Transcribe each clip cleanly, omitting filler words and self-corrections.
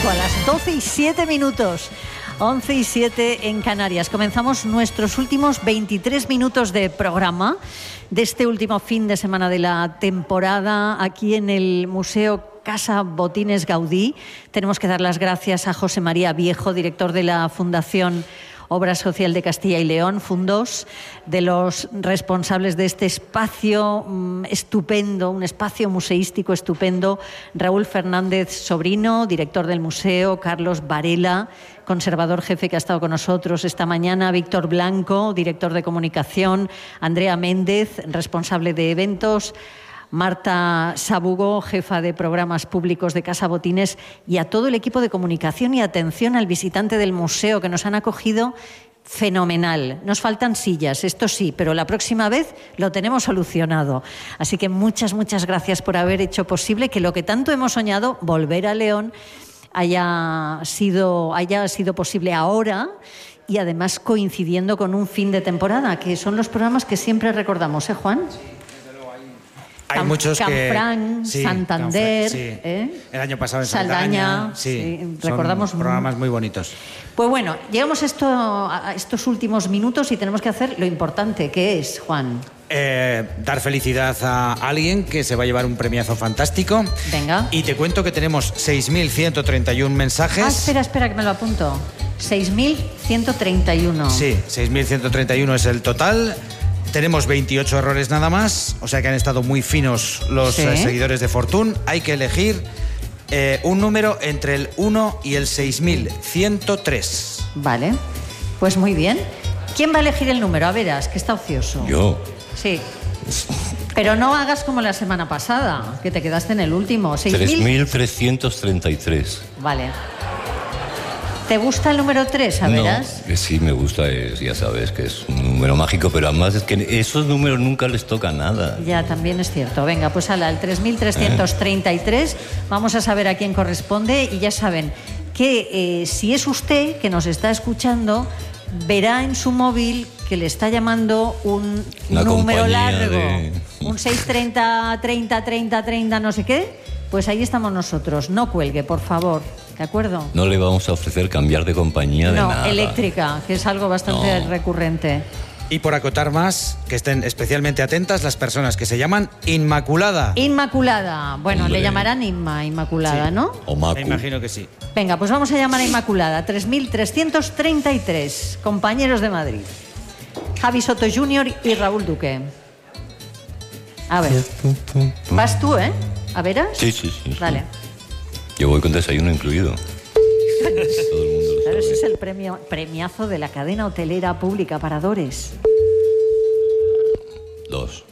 5, a las 12:07. 11:07 en Canarias. Comenzamos nuestros últimos 23 minutos de programa de este último fin de semana de la temporada aquí en el Museo Casa Botines Gaudí. Tenemos que dar las gracias a José María Viejo, director de la Fundación Obra Social de Castilla y León, Fundos, de los responsables de este espacio estupendo, un espacio museístico estupendo, Raúl Fernández Sobrino, director del museo, Carlos Varela, conservador jefe que ha estado con nosotros esta mañana, Víctor Blanco, director de comunicación, Andrea Méndez, responsable de eventos, Marta Sabugo, jefa de programas públicos de Casa Botines, y a todo el equipo de comunicación y atención al visitante del museo que nos han acogido fenomenal. Nos faltan sillas, esto sí, pero la próxima vez lo tenemos solucionado. Así que muchas gracias por haber hecho posible que lo que tanto hemos soñado, volver a León, haya sido posible ahora, y además coincidiendo con un fin de temporada, que son los programas que siempre recordamos, ¿eh, Juan? Hay muchos Canfranc, sí, Santander, sí. El año pasado en Saldaña, sí, recordamos son programas muy bonitos. Pues bueno, llegamos a estos últimos minutos y tenemos que hacer lo importante, que es, Juan. Dar felicidad a alguien que se va a llevar un premiazo fantástico. Venga. Y te cuento que tenemos 6.131 mensajes. Espera, que me lo apunto. 6.131. Sí, 6.131 es el total. Tenemos 28 errores nada más, o sea que han estado muy finos los seguidores de Fortune. Hay que elegir un número entre el 1 y el 6.103. Vale, pues muy bien. ¿Quién va a elegir el número? A verás, que está ocioso. Yo. Sí. Pero no hagas como la semana pasada, que te quedaste en el último. 3.333. Vale. ¿Te gusta el número 3, a verás? No, sí me gusta, ya sabes que es un número mágico, pero además es que esos números nunca les toca nada. Ya, también es cierto. Venga, pues ala, el 3.333. Vamos a saber a quién corresponde, y ya saben que si es usted que nos está escuchando, verá en su móvil que le está llamando un número largo, un 630, 30, 30, 30, no sé qué. Pues ahí estamos nosotros. No cuelgue, por favor. ¿De acuerdo? No le vamos a ofrecer cambiar de compañía de nada. No, eléctrica, que es algo bastante recurrente. Y por acotar más, que estén especialmente atentas las personas que se llaman Inmaculada. Inmaculada. Bueno, Hombre. le llamarán Inmaculada, Sí. ¿no? O Macu. Me imagino que sí. Venga, pues vamos a llamar a Inmaculada. 3.333, compañeros de Madrid. Javi Soto Jr. y Raúl Duque. A ver. Vas tú, ¿eh? ¿A veras? Sí. Vale. Yo voy con desayuno incluido. Todo el mundo lo Claro, ese sabe. es el premiazo de la cadena hotelera pública Paradores. 2.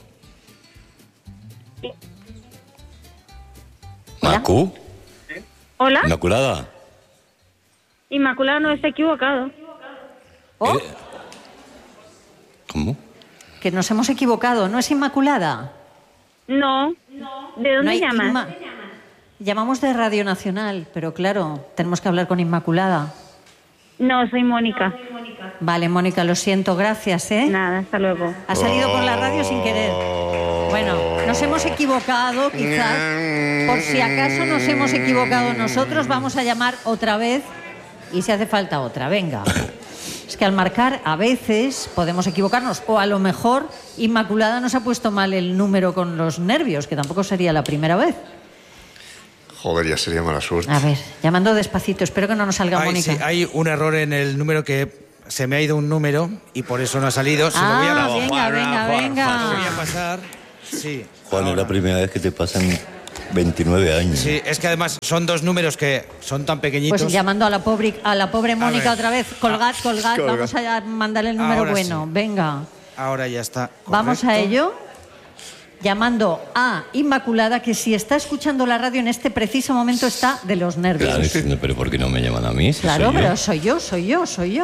Hola. ¿Macu? Hola, ¿Inmaculada? Inmaculada, no está equivocado. Oh, ¿Cómo? que nos hemos equivocado. ¿No es Inmaculada? No. ¿De No dónde hay llamas? Llamamos de Radio Nacional, pero claro, tenemos que hablar con Inmaculada. No, soy Mónica. Vale, Mónica, lo siento, gracias, ¿eh? Nada, hasta luego. Ha salido por la radio sin querer. Bueno, nos hemos equivocado, quizás. Por si acaso nos hemos equivocado nosotros, vamos a llamar otra vez y si hace falta otra. Venga. Es que al marcar a veces podemos equivocarnos, o a lo mejor Inmaculada nos ha puesto mal el número con los nervios, que tampoco sería la primera vez. Joder, ya sería mala suerte. A ver, llamando despacito, espero que no nos salga Mónica. Sí, hay un error en el número, que se me ha ido un número y por eso no ha salido. Se lo voy a venga, Lo voy a venga. pasar. Sí. Juan, es Ahora. la primera vez que te pasan 29 años. Sí, es que además son dos números que son tan pequeñitos. Pues llamando a la pobre Mónica ver. otra vez. Colgad. Colga. Vamos a mandarle el número Ahora bueno. sí. Venga. Ahora ya está. Vamos a correcto. ello. Llamando a Inmaculada, que si está escuchando la radio en este preciso momento está de los nervios. Claro, diciendo, pero ¿por qué no me llaman a mí? Si Claro, soy yo. pero soy yo.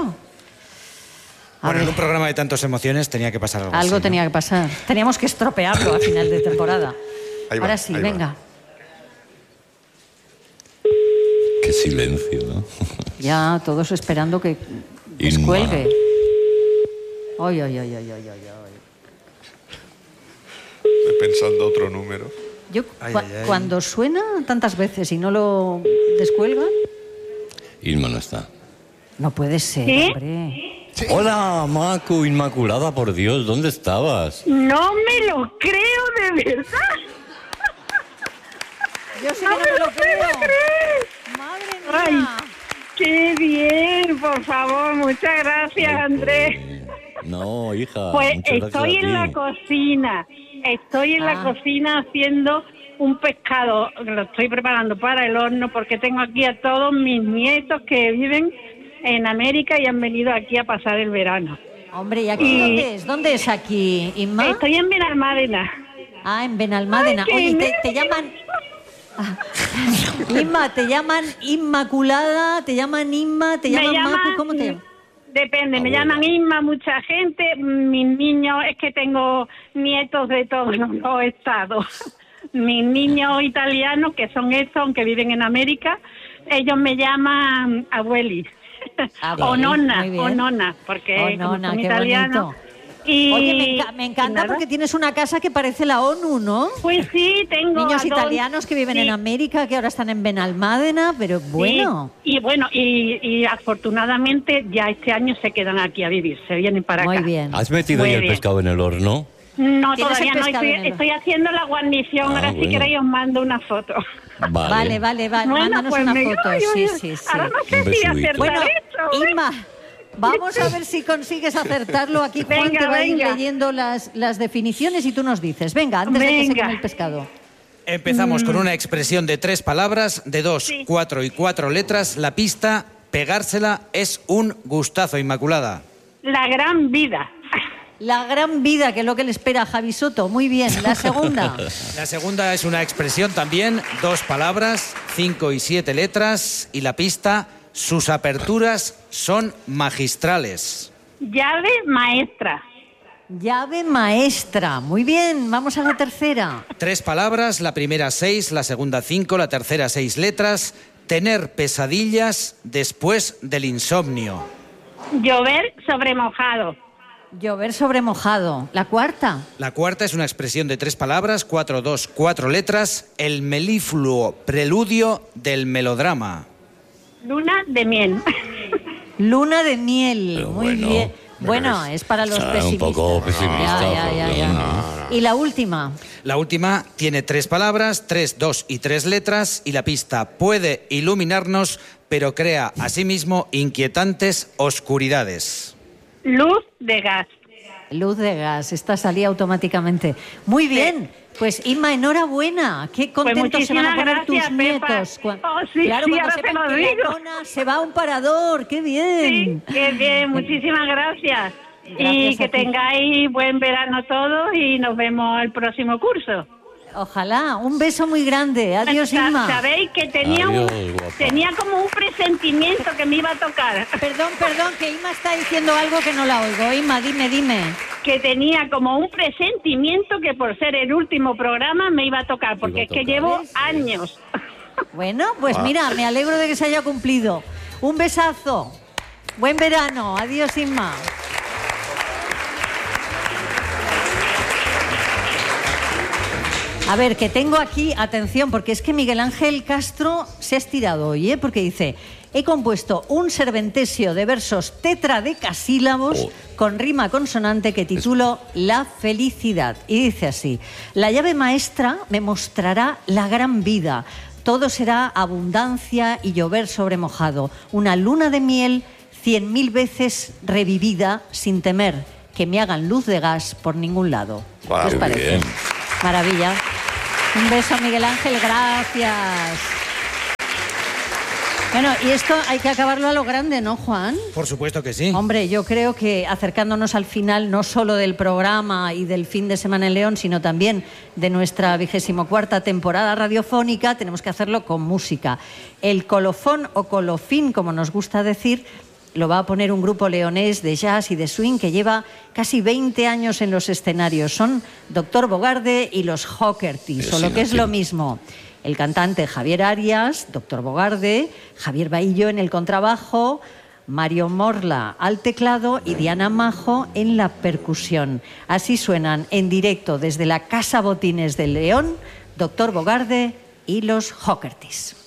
A Bueno, en ver, un programa de tantas emociones tenía que pasar algo así, algo ¿no? tenía que pasar. Teníamos que estropearlo a final de temporada. Ahí va, Ahora sí, ahí va. venga. Qué silencio, ¿no? Ya, todos esperando que Inma. descuelgue. Ay. Estoy pensando otro número. Yo, Ay. cuando suena tantas veces y no lo descuelgan, Irma no está. No puede ser, ¿Sí? hombre. Sí. Hola, Macu, Inmaculada, por Dios, ¿dónde estabas? No me lo creo, de verdad. Yo sí que No no me lo creo. puedo creer. Madre mía. Ay, qué bien, por favor, muchas gracias, Andrés. No, hija, Pues muchas gracias estoy a en la ti. cocina, la cocina haciendo un pescado, lo estoy preparando para el horno porque tengo aquí a todos mis nietos que viven en América y han venido aquí a pasar el verano. Hombre, ¿y aquí dónde es? ¿Dónde es aquí, Inma? Estoy en Benalmádena. Ah, en Benalmádena. Ay, qué Oye, te nervios. llaman... Ah. Inma, ¿te llaman Inmaculada? ¿Te llaman Inma? ¿Te llaman Macu? ¿Cómo te llaman? Depende, me Abuela. llaman Inma mucha gente, mis niños, es que tengo nietos de todos los estados. Mis niños italianos, que son estos, aunque viven en América, ellos me llaman abueli. O nonna, porque Oh, como nona, son qué italianos. bonito. Y, Oye, me y encanta nada. porque tienes una casa que parece la ONU, ¿no? Pues sí, tengo Niños a dos- italianos que viven sí, en América, que ahora están en Benalmádena, pero bueno. sí. Y afortunadamente ya este año se quedan aquí a vivir, se vienen para Muy acá. bien. ¿Has metido Muy ya el bien. pescado en el horno? No, ¿Tienes todavía el no, pescado en el- estoy haciendo la guarnición, ahora si bueno. queréis os mando una foto. Vale, mándanos pues una me- foto. ay, Sí, ay, sí, sí. Ahora no sé Un si besito. acertar Bueno, esto. ¿eh? Inma, vamos a ver si consigues acertarlo. Aquí Juan Venga, te va a ir venga. leyendo las definiciones y tú nos dices. Venga, antes de que se Venga. queme el pescado. Empezamos con una expresión de 3 palabras, de 2, Sí. 4 y 4 letras. La pista, pegársela es un gustazo, Inmaculada. La gran vida. La gran vida, que es lo que le espera a Javi Soto. Muy bien. La segunda. La segunda es una expresión también, 2 palabras, 5 y 7 letras. Y la pista, sus aperturas son magistrales. Llave maestra. Llave maestra. Muy bien. Vamos a la tercera. 3 palabras, la primera 6, la segunda 5, la tercera 6 letras. Tener pesadillas después del insomnio. Llover sobre mojado. Llover sobre mojado. La cuarta. La cuarta es una expresión de 3 palabras, 4, 2, 4 letras. El melifluo preludio del melodrama. Luna de miel. Luna de miel. Pero Muy bueno, bien. Bueno, es para los un pesimistas. poco pesimista, Ya. no. Y la última. La última tiene 3 palabras, 3, 2 y 3 letras. Y la pista puede iluminarnos, pero crea asimismo inquietantes oscuridades. Luz de gas. Luz de gas. Esta salía automáticamente. Muy bien. Pues Inma, enhorabuena. Qué contentos se van a muchísimas poner tus gracias, Pepa. nietos. Oh, sí, claro, sí, cuando ahora te sepan lo que digo. la nona se va a un parador. ¡Qué Sí, bien! qué bien, muchísimas gracias. Gracias Y a que ti. tengáis buen verano todos y nos vemos el próximo curso. Ojalá. Un beso muy grande. Adiós, Inma. Sabéis que tenía, Adiós, guapa. tenía como un presentimiento que me iba a tocar. Perdón, que Inma está diciendo algo que no la oigo. Inma, dime. Que tenía como un presentimiento que por ser el último programa me iba a tocar, porque es que llevo años. Bueno, pues mira, me alegro de que se haya cumplido. Un besazo. Buen verano. Adiós, Inma. A ver, que tengo aquí, atención, porque es que Miguel Ángel Castro se ha estirado hoy, ¿eh? Porque dice, he compuesto un serventesio de versos tetradecasílabos con rima consonante que titulo La felicidad. Y dice así, la llave maestra me mostrará la gran vida. Todo será abundancia y llover sobre mojado. Una luna de miel 100.000 veces revivida sin temer que me hagan luz de gas por ningún lado. ¿Qué os Qué parece? bien. Maravilla. Un beso, Miguel Ángel, gracias. Bueno, y esto hay que acabarlo a lo grande, ¿no, Juan? Por supuesto que sí. Hombre, yo creo que acercándonos al final no solo del programa y del fin de semana en León, sino también de nuestra 24ª temporada radiofónica, tenemos que hacerlo con música. El colofón o colofín, como nos gusta decir, lo va a poner un grupo leonés de jazz y de swing que lleva casi 20 años en los escenarios. Son Doctor Bogarde y los Hockertys, o lo que es lo mismo. El cantante Javier Arias, Doctor Bogarde, Javier Bahillo en el contrabajo, Mario Morla al teclado y Diana Majo en la percusión. Así suenan en directo desde la Casa Botines del León, Doctor Bogarde y los Hockertys.